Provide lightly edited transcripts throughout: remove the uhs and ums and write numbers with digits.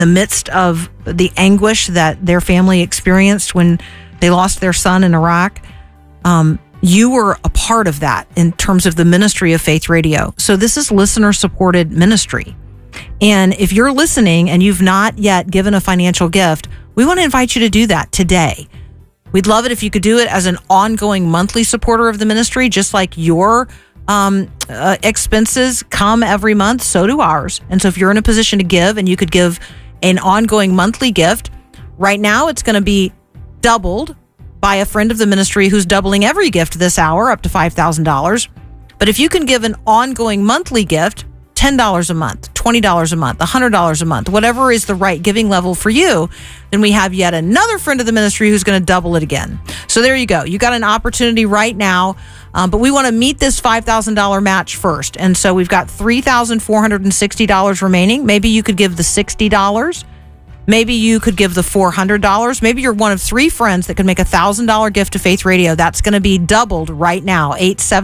the midst of the anguish that their family experienced when they lost their son in Iraq. You were a part of that in terms of the ministry of Faith Radio. So this is listener-supported ministry. And if you're listening and you've not yet given a financial gift, we want to invite you to do that today. We'd love it if you could do it as an ongoing monthly supporter of the ministry, just like your expenses come every month, so do ours. And so if you're in a position to give and you could give an ongoing monthly gift, right now it's going to be doubled by a friend of the ministry who's doubling every gift this hour up to $5,000. But if you can give an ongoing monthly gift, $10 a month, $20 a month, $100 a month, whatever is the right giving level for you, then we have yet another friend of the ministry who's going to double it again. So there you go. You got an opportunity right now, but we want to meet this $5,000 match first. And so we've got $3,460 remaining. Maybe you could give the $60. Maybe you could give the $400. Maybe you're one of 3 friends that could make a $1,000 gift to Faith Radio. That's going to be doubled right now.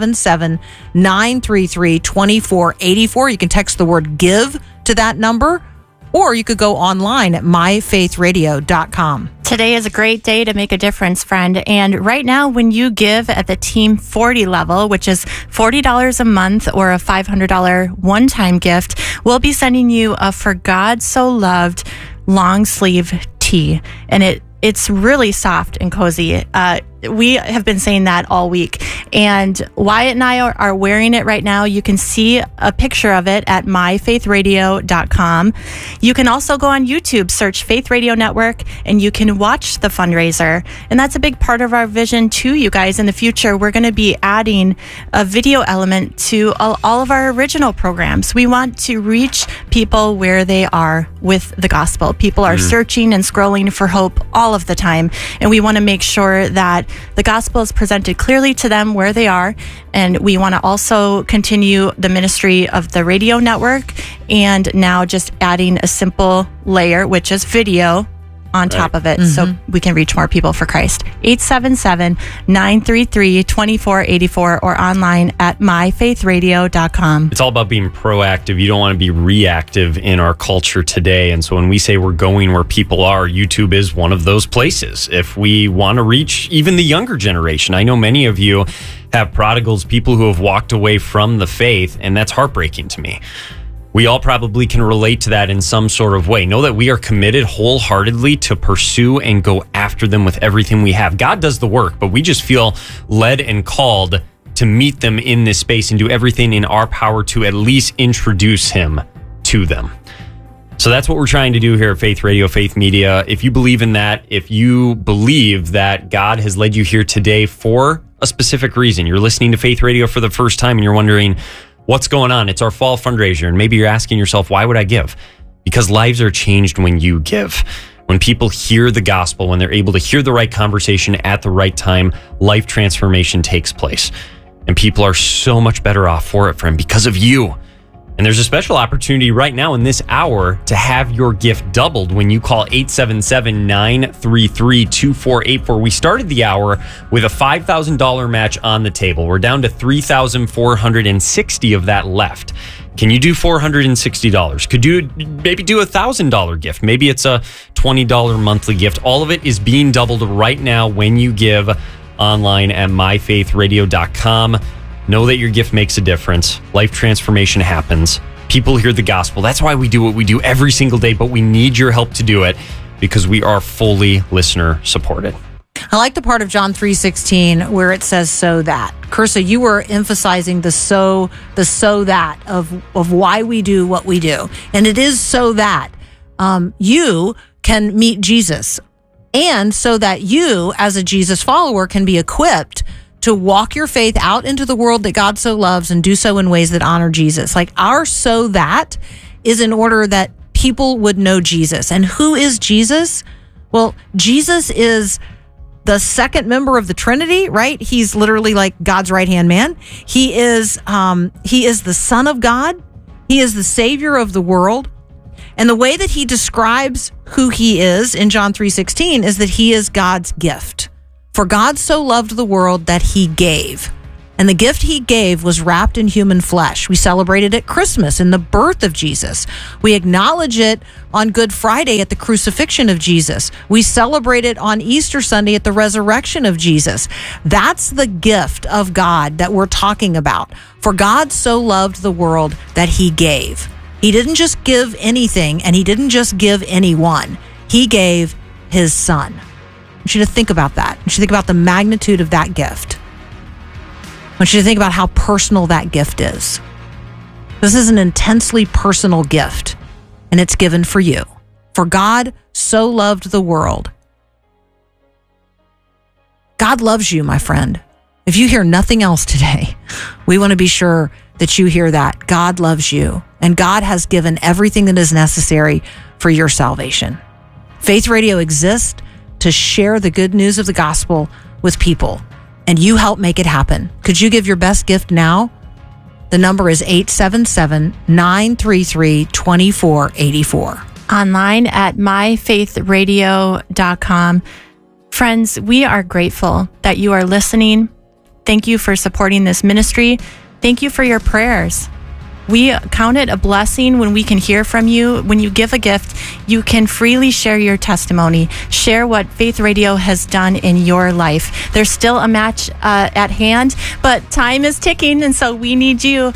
877-933-2484. You can text the word give to that number, or you could go online at myfaithradio.com. Today is a great day to make a difference, friend. And right now, when you give at the Team 40 level, which is $40 a month or a $500 one-time gift, we'll be sending you a For God So Loved long sleeve tee. And it's really soft and cozy. We have been saying that all week. And Wyatt and I are wearing it right now. You can see a picture of it at myfaithradio.com. You can also go on YouTube, search Faith Radio Network, and you can watch the fundraiser. And that's a big part of our vision too, you guys. In the future, we're going to be adding a video element to all of our original programs. We want to reach people where they are with the gospel. People are searching and scrolling for hope all of the time. And we want to make sure that the gospel is presented clearly to them where they are. And we want to also continue the ministry of the radio network, and now just adding a simple layer, which is video, on top of it, so we can reach more people for Christ. 877-933-2484 or online at myfaithradio.com. It's all about being proactive. You don't want to be reactive in our culture today. And so when we say we're going where people are, YouTube is one of those places. If we want to reach even the younger generation, I know many of you have prodigals, people who have walked away from the faith, and that's heartbreaking to me. We all probably can relate to that in some sort of way. Know that we are committed wholeheartedly to pursue and go after them with everything we have. God does the work, but we just feel led and called to meet them in this space and do everything in our power to at least introduce him to them. So that's what we're trying to do here at Faith Radio, Faith Media. If you believe in that, if you believe that God has led you here today for a specific reason, you're listening to Faith Radio for the first time and you're wondering, what's going on? It's our fall fundraiser. And maybe you're asking yourself, why would I give? Because lives are changed when you give. When people hear the gospel, when they're able to hear the right conversation at the right time, life transformation takes place. And people are so much better off for it, friend, because of you. And there's a special opportunity right now in this hour to have your gift doubled when you call 877-933-2484. We started the hour with a $5,000 match on the table. We're down to $3,460 of that left. Can you do $460? Could you maybe do a $1,000 gift? Maybe it's a $20 monthly gift. All of it is being doubled right now when you give online at myfaithradio.com. Know that your gift makes a difference. Life transformation happens. People hear the gospel. That's why we do what we do every single day, but we need your help to do it because we are fully listener supported. I like the part of John 3:16 where it says so that. Kirsa, you were emphasizing the so that of why we do what we do. And it is so that you can meet Jesus, and so that you as a Jesus follower can be equipped to walk your faith out into the world that God so loves and do so in ways that honor Jesus. Like our so that is in order that people would know Jesus. And who is Jesus? Well, Jesus is the second member of the Trinity, right? He's literally like God's right-hand man. He is the Son of God. He is the Savior of the world. And the way that he describes who he is in John 3:16 is that he is God's gift. For God so loved the world that he gave. And the gift he gave was wrapped in human flesh. We celebrate it at Christmas in the birth of Jesus. We acknowledge it on Good Friday at the crucifixion of Jesus. We celebrate it on Easter Sunday at the resurrection of Jesus. That's the gift of God that we're talking about. For God so loved the world that he gave. He didn't just give anything, and he didn't just give anyone. He gave his son. I want you to think about that. I want you to think about the magnitude of that gift. I want you to think about how personal that gift is. This is an intensely personal gift, and it's given for you. For God so loved the world. God loves you, my friend. If you hear nothing else today, we want to be sure that you hear that. God loves you, and God has given everything that is necessary for your salvation. Faith Radio exists to share the good news of the gospel with people, and you help make it happen. Could you give your best gift now? The number is 877-933-2484. Online at myfaithradio.com. Friends, we are grateful that you are listening. Thank you for supporting this ministry. Thank you for your prayers. We count it a blessing when we can hear from you. When you give a gift, you can freely share your testimony, share what Faith Radio has done in your life. There's still a match at hand, but time is ticking, and so we need you.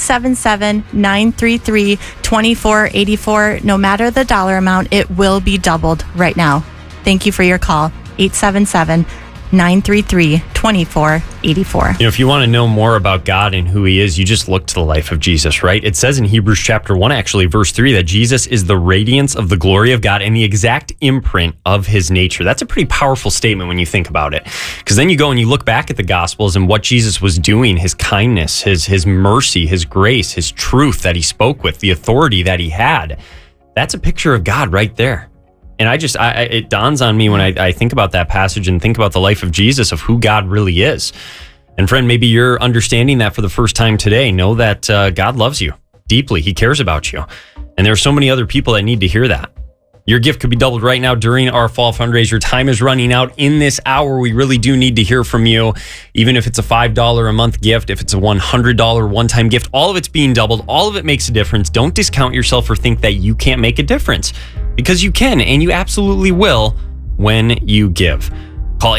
877-933-2484. No matter the dollar amount, it will be doubled right now. Thank you for your call. 877-933-2484. If you want to know more about God and who he is, you just look to the life of Jesus, right? It says in Hebrews chapter 1, actually, verse 3, that Jesus is the radiance of the glory of God and the exact imprint of his nature. That's a pretty powerful statement when you think about it. Because then you go and you look back at the Gospels and what Jesus was doing, his kindness, his mercy, his grace, his truth that he spoke with, the authority that he had. That's a picture of God right there. And it dawns on me when I think about that passage and think about the life of Jesus, of who God really is. And friend, maybe you're understanding that for the first time today. Know that God loves you deeply. He cares about you. And there are so many other people that need to hear that. Your gift could be doubled right now during our fall fundraiser. Time is running out in this hour. We really do need to hear from you. Even if it's a $5 a month gift, if it's a $100 one-time gift, all of it's being doubled. All of it makes a difference. Don't discount yourself or think that you can't make a difference, because you can, and you absolutely will when you give. Call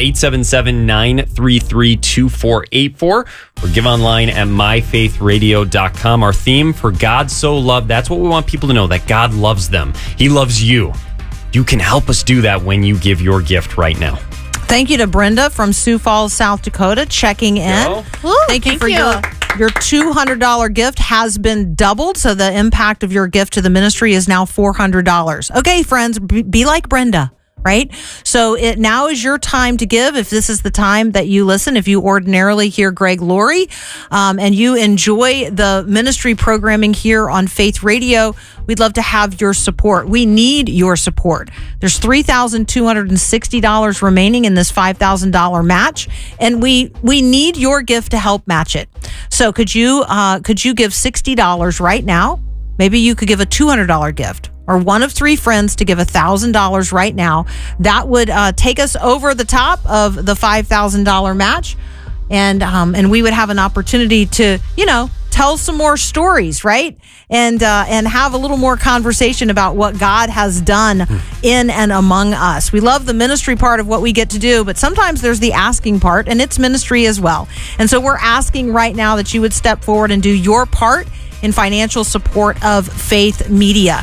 877-933-2484 or give online at myfaithradio.com. Our theme, for God so loved, that's what we want people to know, that God loves them. He loves you. You can help us do that when you give your gift right now. Thank you to Brenda from Sioux Falls, South Dakota, checking in. Thank you for your $200 gift has been doubled, so the impact of your gift to the ministry is now $400. Okay, friends, be like Brenda. Right? So now is your time to give. If this is the time that you listen, if you ordinarily hear Greg Laurie, and you enjoy the ministry programming here on Faith Radio, we'd love to have your support. We need your support. There's $3,260 remaining in this $5,000 match, and we need your gift to help match it. So could you give $60 right now? Maybe you could give a $200 gift, or one of three friends to give $1,000 right now. That would take us over the top of the $5,000 match, and we would have an opportunity to, tell some more stories, right? And have a little more conversation about what God has done in and among us. We love the ministry part of what we get to do, but sometimes there's the asking part, and it's ministry as well. And so we're asking right now that you would step forward and do your part in financial support of Faith Media.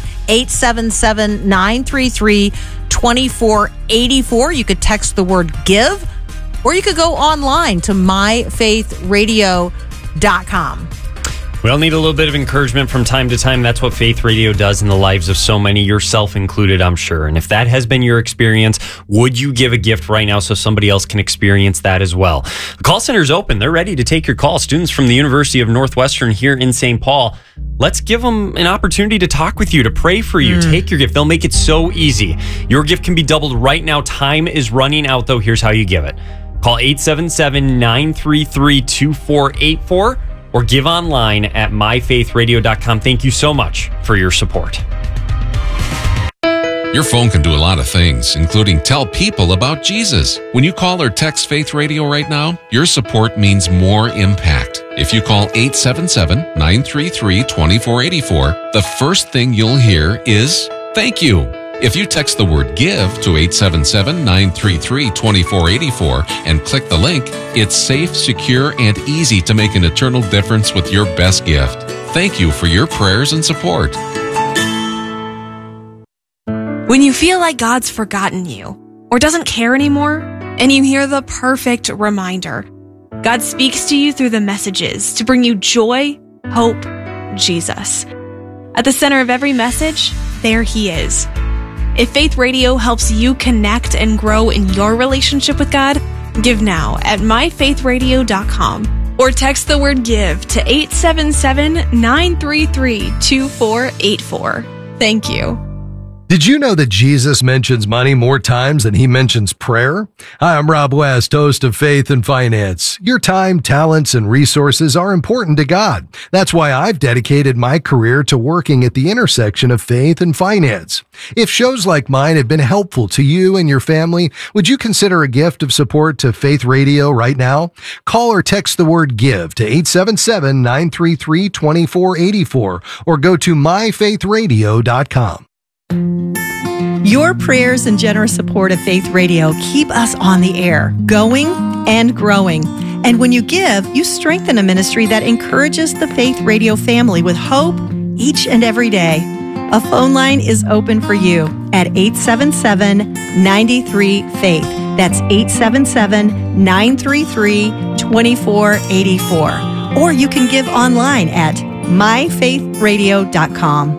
877-933-2484. You could text the word give, or you could go online to myfaithradio.com. We all need a little bit of encouragement from time to time. That's what Faith Radio does in the lives of so many, yourself included, I'm sure. And if that has been your experience, would you give a gift right now so somebody else can experience that as well? The call center is open. They're ready to take your call. Students from the University of Northwestern here in St. Paul. Let's give them an opportunity to talk with you, to pray for you. Take your gift. They'll make it so easy. Your gift can be doubled right now. Time is running out, though. Here's how you give it. Call 877-933-2484. or give online at myfaithradio.com. Thank you so much for your support. Your phone can do a lot of things, including tell people about Jesus. When you call or text Faith Radio right now, your support means more impact. If you call 877-933-2484, the first thing you'll hear is thank you. If you text the word GIVE to 877-933-2484 and click the link, it's safe, secure, and easy to make an eternal difference with your best gift. Thank you for your prayers and support. When you feel like God's forgotten you or doesn't care anymore, and you hear the perfect reminder, God speaks to you through the messages to bring you joy, hope, Jesus. At the center of every message, there He is. If Faith Radio helps you connect and grow in your relationship with God, give now at myfaithradio.com or text the word GIVE to 877-933-2484. Thank you. Did you know that Jesus mentions money more times than He mentions prayer? Hi, I'm Rob West, host of Faith and Finance. Your time, talents, and resources are important to God. That's why I've dedicated my career to working at the intersection of faith and finance. If shows like mine have been helpful to you and your family, would you consider a gift of support to Faith Radio right now? Call or text the word GIVE to 877-933-2484 or go to myfaithradio.com. Your prayers and generous support of Faith Radio keep us on the air, going and growing. And when you give, you strengthen a ministry that encourages the Faith Radio family with hope each and every day. A phone line is open for you at 877-93-FAITH. That's 877-933-2484. Or you can give online at myfaithradio.com.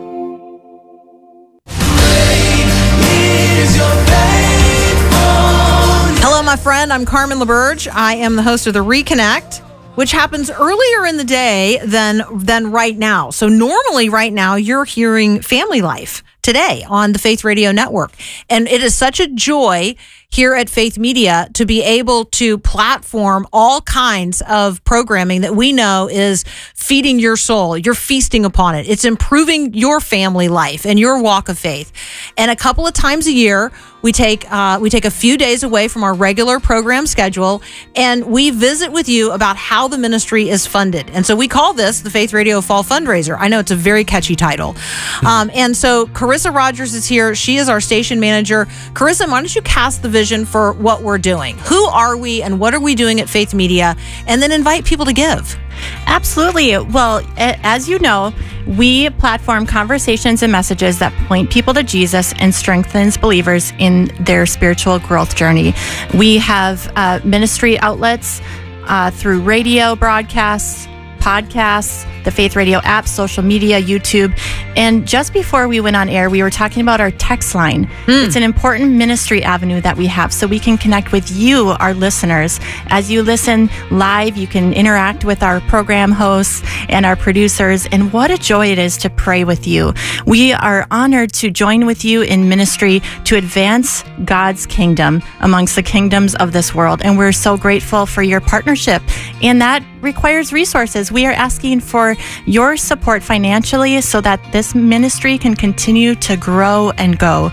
Hello, my friend. I'm Carmen LaBerge. I am the host of The Reconnect, which happens earlier in the day than right now. So normally right now you're hearing Family Life today on the Faith Radio Network. And it is such a joy here at Faith Media to be able to platform all kinds of programming that we know is feeding your soul. You're feasting upon it. It's improving your family life and your walk of faith. And a couple of times a year, we take a few days away from our regular program schedule, and we visit with you about how the ministry is funded. And so we call this the Faith Radio Fall Fundraiser. I know it's a very catchy title. And so Carissa Rogers is here. She is our station manager. Carissa, why don't you cast the vision for what we're doing? Who are we and what are we doing at Faith Media? And then invite people to give. Absolutely. Well, as you know, we platform conversations and messages that point people to Jesus and strengthens believers in their spiritual growth journey. We have ministry outlets through radio broadcasts, podcasts, the Faith Radio app, social media, YouTube. And just before we went on air, we were talking about our text line. It's an important ministry avenue that we have so we can connect with you, our listeners. As you listen live, you can interact with our program hosts and our producers. And what a joy it is to pray with you. We are honored to join with you in ministry to advance God's kingdom amongst the kingdoms of this world. And we're so grateful for your partnership. And that requires resources. We are asking for your support financially so that this ministry can continue to grow and go.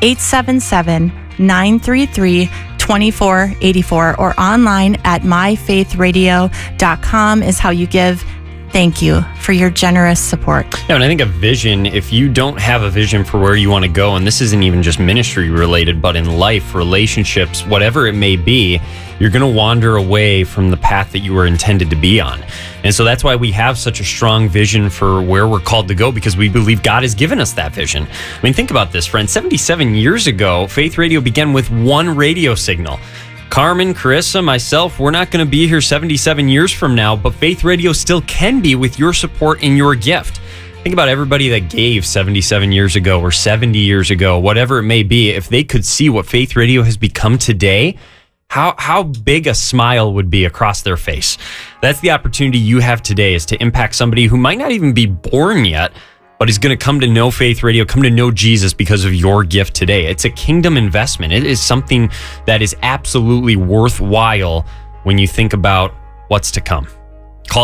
877-933-2484 or online at myfaithradio.com is how you give. Thank you for your generous support. Yeah, and I think a vision, if you don't have a vision for where you want to go, and this isn't even just ministry related, but in life, relationships, whatever it may be, you're going to wander away from the path that you were intended to be on. And so that's why we have such a strong vision for where we're called to go, because we believe God has given us that vision. I mean, think about this, friends. 77 years ago, Faith Radio began with one radio signal. Carmen, Carissa, myself, we're not going to be here 77 years from now, but Faith Radio still can be with your support and your gift. Think about everybody that gave 77 years ago or 70 years ago, whatever it may be. If they could see what Faith Radio has become today, how big a smile would be across their face. That's the opportunity you have today, is to impact somebody who might not even be born yet, but is going to come to know Faith Radio, come to know Jesus because of your gift today. It's a kingdom investment. It is something that is absolutely worthwhile when you think about what's to come. Call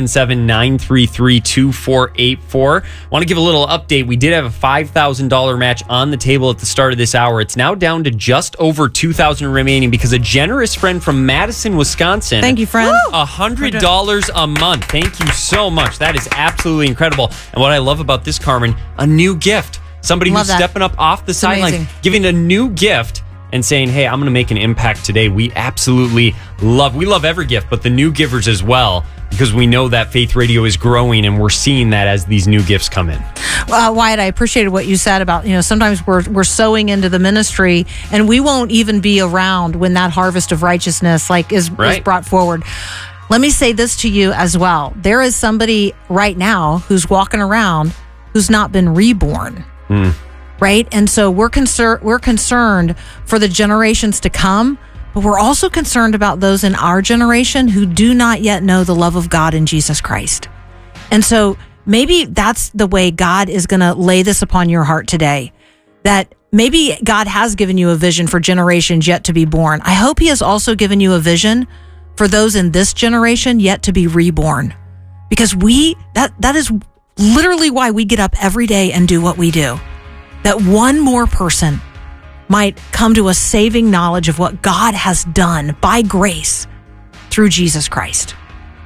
877-933-2484. Want to give a little update. We did have a $5,000 match on the table at the start of this hour. It's now down to just over $2,000 remaining because a generous friend from Madison, Wisconsin. Thank you, friend. $100 a month. Thank you so much. That is absolutely incredible. And what I love about this, Carmen, a new gift. Somebody who's stepping up off the sideline, giving a new gift and saying, hey, I'm going to make an impact today. We absolutely love every gift, but the new givers as well, because we know that Faith Radio is growing and we're seeing that as these new gifts come in. Wyatt, I appreciated what you said about, sometimes we're sowing into the ministry and we won't even be around when that harvest of righteousness is brought forward. Let me say this to you as well. There is somebody right now who's walking around who's not been reborn. Right? And so we're concerned for the generations to come, but we're also concerned about those in our generation who do not yet know the love of God in Jesus Christ. And so maybe that's the way God is going to lay this upon your heart today, that maybe God has given you a vision for generations yet to be born. I hope he has also given you a vision for those in this generation yet to be reborn, because that is literally why we get up every day and do what we do. That one more person might come to a saving knowledge of what God has done by grace through Jesus Christ.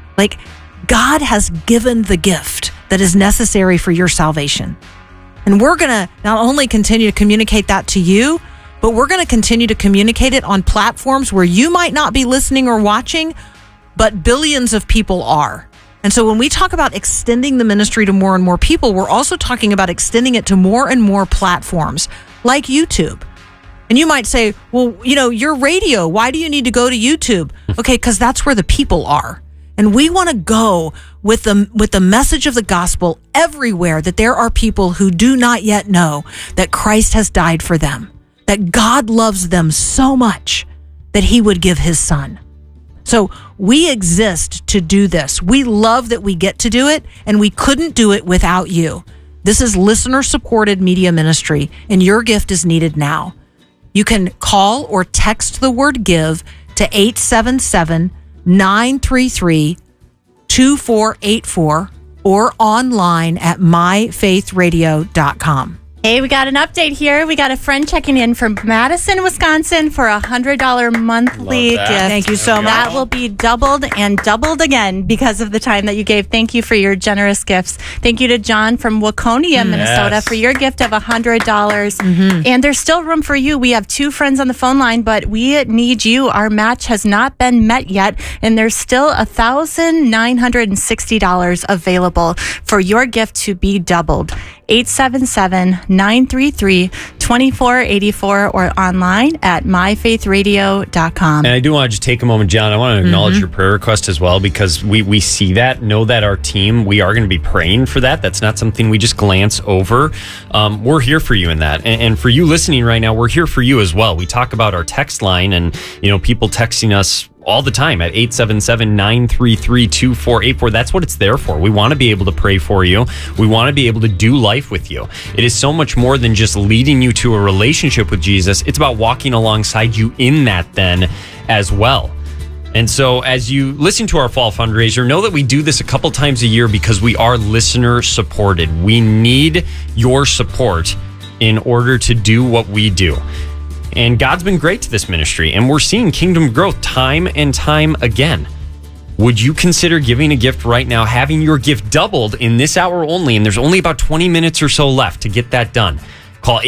God has given the gift that is necessary for your salvation. And we're going to not only continue to communicate that to you, but we're going to continue to communicate it on platforms where you might not be listening or watching, but billions of people are. And so when we talk about extending the ministry to more and more people, we're also talking about extending it to more and more platforms like YouTube. And you might say, well, your radio, why do you need to go to YouTube? Okay, because that's where the people are. And we want to go with the message of the gospel everywhere, that there are people who do not yet know that Christ has died for them, that God loves them so much that he would give his son. So we exist to do this. We love that we get to do it, and we couldn't do it without you. This is listener-supported media ministry, and your gift is needed now. You can call or text the word GIVE to 877-933-2484 or online at myfaithradio.com. Hey, we got an update here. We got a friend checking in from Madison, Wisconsin for a $100 monthly gift. Thank you so much. That will be doubled and doubled again because of the time that you gave. Thank you for your generous gifts. Thank you to John from Waconia, Minnesota, for your gift of $100. And there's still room for you. We have two friends on the phone line, but we need you. Our match has not been met yet, and there's still $1,960 available for your gift to be doubled. 877-933-2484 or online at myfaithradio.com. And I do want to just take a moment, John. I want to acknowledge your prayer request as well, because we see that, know that our team, we are going to be praying for that. That's not something we just glance over. We're here for you in that. And for you listening right now, we're here for you as well. We talk about our text line and, people texting us all the time at 877-933-2484. That's what it's there for. We want to be able to pray for you. We want to be able to do life with you. It is so much more than just leading you to a relationship with Jesus. It's about walking alongside you in that then as well. And so as you listen to our fall fundraiser, know that we do this a couple times a year because we are listener supported. We need your support in order to do what we do. And God's been great to this ministry, and we're seeing kingdom growth time and time again. Would you consider giving a gift right now, having your gift doubled in this hour only? And there's only about 20 minutes or so left to get that done. Call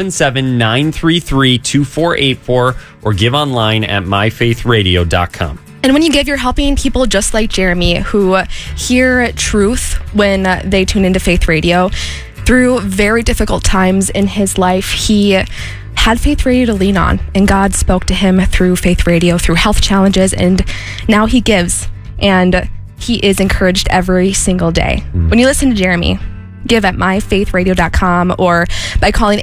877-933-2484 or give online at myfaithradio.com. And when you give, you're helping people just like Jeremy, who hear truth when they tune into Faith Radio. Through very difficult times in his life, he had Faith Radio to lean on, and God spoke to him through Faith Radio, through health challenges, and now he gives, and he is encouraged every single day. When you listen to Jeremy, give at myfaithradio.com or by calling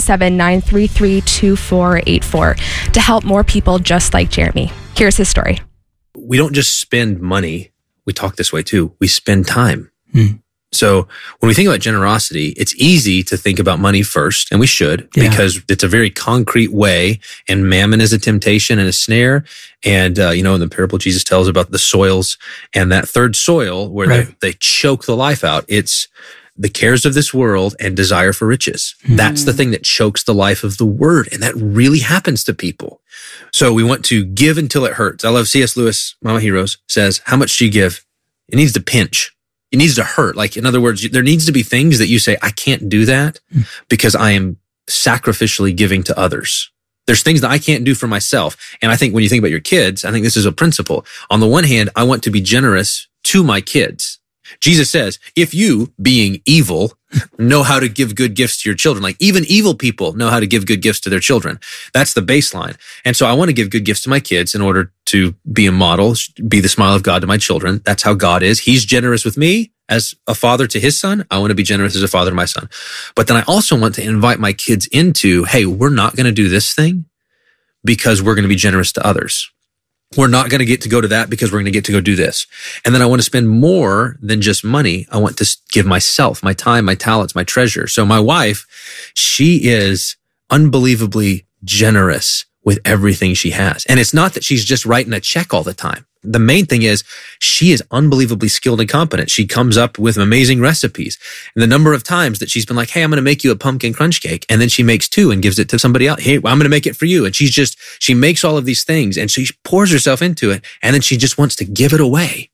877-933-2484 to help more people just like Jeremy. Here's his story. We don't just spend money. We talk this way too. We spend time. So when we think about generosity, it's easy to think about money first, and we should, because it's a very concrete way, and mammon is a temptation and a snare. And, in the parable Jesus tells about the soils and that third soil where they choke the life out. It's the cares of this world and desire for riches. That's the thing that chokes the life of the word. And that really happens to people. So we want to give until it hurts. I love C.S. Lewis, Mama Heroes, says, how much do you give? It needs to pinch. It needs to hurt. Like, in other words, there needs to be things that you say, I can't do that because I am sacrificially giving to others. There's things that I can't do for myself. And I think when you think about your kids, I think this is a principle. On the one hand, I want to be generous to my kids. Jesus says, if you, being evil, know how to give good gifts to your children, like even evil people know how to give good gifts to their children. That's the baseline. And so I want to give good gifts to my kids in order to be a model, be the smile of God to my children. That's how God is. He's generous with me as a father to his son. I want to be generous as a father to my son. But then I also want to invite my kids into, hey, we're not going to do this thing because we're going to be generous to others. We're not going to get to go to that because we're going to get to go do this. And then I want to spend more than just money. I want to give myself, my time, my talents, my treasure. So my wife, she is unbelievably generous with everything she has. And it's not that she's just writing a check all the time. The main thing is she is unbelievably skilled and competent. She comes up with amazing recipes. And the number of times that she's been like, hey, I'm going to make you a pumpkin crunch cake. And then she makes 2 and gives it to somebody else. Hey, I'm going to make it for you. And she makes all of these things and she pours herself into it. And then she just wants to give it away.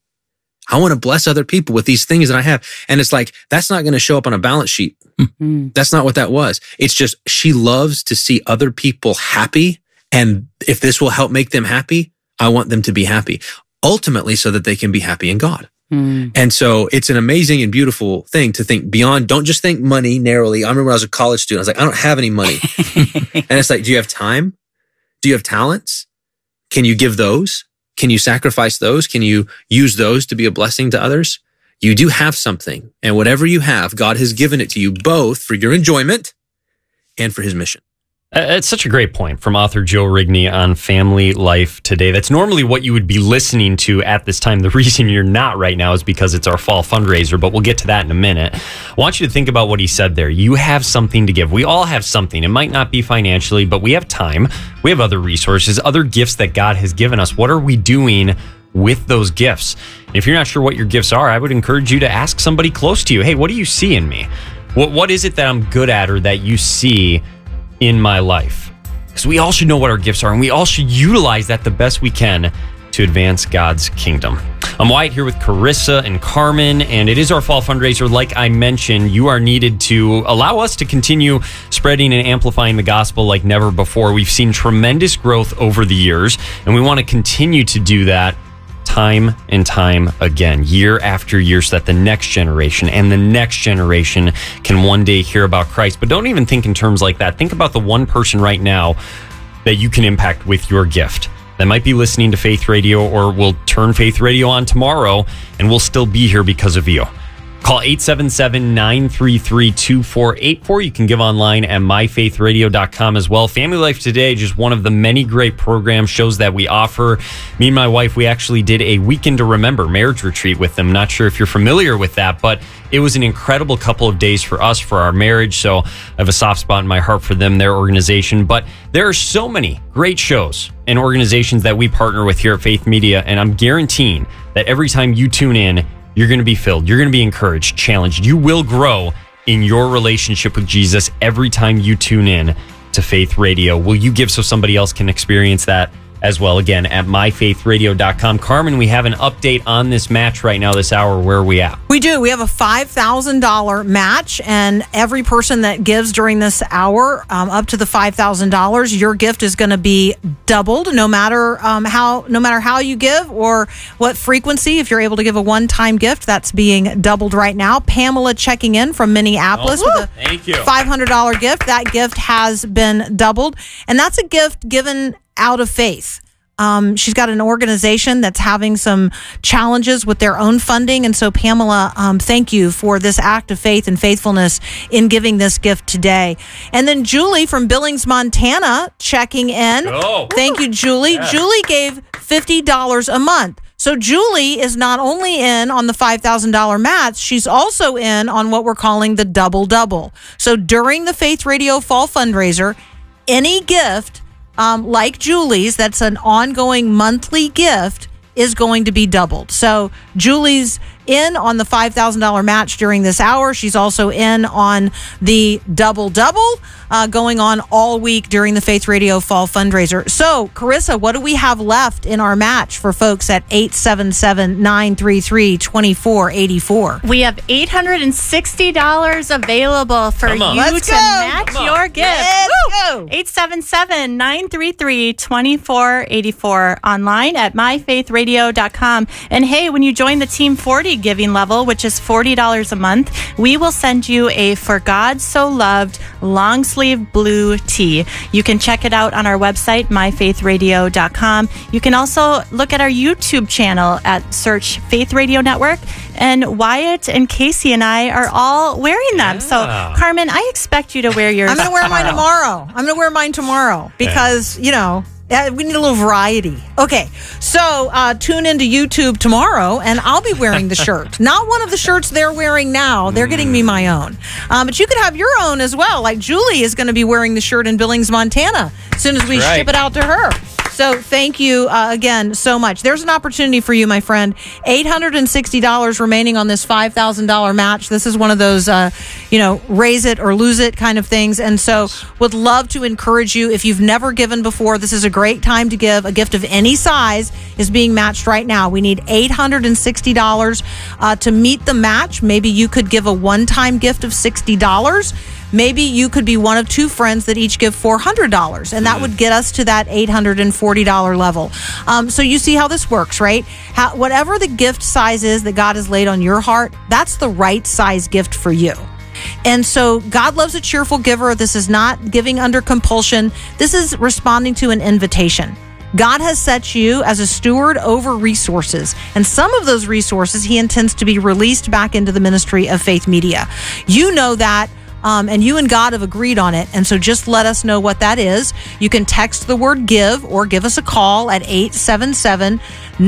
I want to bless other people with these things that I have. And it's like, that's not going to show up on a balance sheet. That's not what that was. It's just, she loves to see other people happy. And if this will help make them happy, I want them to be happy, ultimately so that they can be happy in God. And so it's an amazing and beautiful thing to think beyond. Don't just think money narrowly. I remember when I was a college student, I was like, I don't have any money. And it's like, do you have time? Do you have talents? Can you give those? Can you sacrifice those? Can you use those to be a blessing to others? You do have something. And whatever you have, God has given it to you both for your enjoyment and for his mission. It's such a great point from author Joe Rigney on Family Life Today. That's normally what you would be listening to at this time. The reason you're not right now is because it's our fall fundraiser, but we'll get to that in a minute. I want you to think about what he said there. You have something to give. We all have something. It might not be financially, but we have time. We have other resources, other gifts that God has given us. What are we doing with those gifts? And if you're not sure what your gifts are, I would encourage you to ask somebody close to you, hey, what do you see in me? What is it that I'm good at or that you see in my life? Because we all should know what our gifts are, and we all should utilize that the best we can to advance God's kingdom. I'm Wyatt here with Carissa and Carmen, and it is our fall fundraiser. Like I mentioned, you are needed to allow us to continue spreading and amplifying the gospel like never before. We've seen tremendous growth over the years, and we want to continue to do that time and time again, year after year, so that the next generation and the next generation can one day hear about Christ. But don't even think in terms like that. Think about the one person right now that you can impact with your gift that might be listening to Faith Radio or will turn Faith Radio on tomorrow and will still be here because of you. Call 877-933-2484. You can give online at myfaithradio.com as well. Family Life Today, just one of the many great program shows that we offer. Me and my wife, we actually did a Weekend to Remember marriage retreat with them. Not sure if you're familiar with that, but it was an incredible couple of days for us, for our marriage. So I have a soft spot in my heart for them, their organization. But there are so many great shows and organizations that we partner with here at Faith Media. And I'm guaranteeing that every time you tune in, you're going to be filled. You're going to be encouraged, challenged. You will grow in your relationship with Jesus every time you tune in to Faith Radio. Will you give so somebody else can experience that as well? Again, at myfaithradio.com. Carmen, we have an update on this match right now, this hour. Where are we at? We do. We have a $5,000 match, and every person that gives during this hour, up to the $5,000, your gift is going to be doubled, no matter how you give or what frequency. If you're able to give a one-time gift, that's being doubled right now. Pamela checking in from Minneapolis with a $500 gift. That gift has been doubled, and that's a gift given out of faith. She's got an organization that's having some challenges with their own funding. And so, Pamela, thank you for this act of faith and faithfulness in giving this gift today. And then Julie from Billings, Montana, checking in. Oh. Thank you, Julie. Yeah. Julie gave $50 a month. So Julie is not only in on the $5,000 match, she's also in on what we're calling the double-double. So during the Faith Radio Fall Fundraiser, any gift like Julie's, that's an ongoing monthly gift, is going to be doubled. So Julie's in on the $5,000 match during this hour. She's also in on the double-double going on all week during the Faith Radio Fall Fundraiser. So, Carissa, what do we have left in our match for folks at 877-933-2484? We have $860 available for you to match your gift. Let's go. 877-933-2484 online at myfaithradio.com. And hey, when you join the Team 40 giving level, which is $40 a month, we will send you a For God So Loved long sleeve blue tee. You can check it out on our website, myfaithradio.com. You can also look at our YouTube channel at search Faith Radio Network. And Wyatt and Casey and I are all wearing them. So, Carmen, I expect you to wear yours. I'm going to wear mine tomorrow. I'm going to wear mine tomorrow because, you know, we need a little variety. Okay, so tune into YouTube tomorrow, and I'll be wearing the shirt. Not one of the shirts they're wearing now. They're getting me my own. But you could have your own as well. Like Julie is going to be wearing the shirt in Billings, Montana, as soon as we ship it out to her. So thank you again so much. There's an opportunity for you, my friend. $860 remaining on this $5,000 match. This is one of those, raise it or lose it kind of things. And so would love to encourage you. If you've never given before, this is a great time to give. A gift of any size is being matched right now. We need $860 to meet the match. Maybe you could give a one-time gift of $60. Maybe you could be one of two friends that each give $400, and that would get us to that $840 level. So you see how this works, right? Whatever the gift size is that God has laid on your heart, that's the right size gift for you. And so God loves a cheerful giver. This is not giving under compulsion. This is responding to an invitation. God has set you as a steward over resources, and some of those resources he intends to be released back into the ministry of Faith Media. You know that. And you and God have agreed on it. And so just let us know what that is. You can text the word give or give us a call at 877